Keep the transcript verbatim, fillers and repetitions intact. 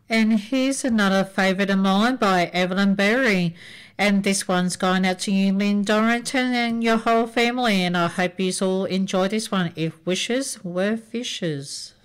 And here's another favourite of mine by Evelyn Berry. And this one's going out to you, Lynn Dorrington, and your whole family. And I hope you all enjoy this one. If wishes were fishes.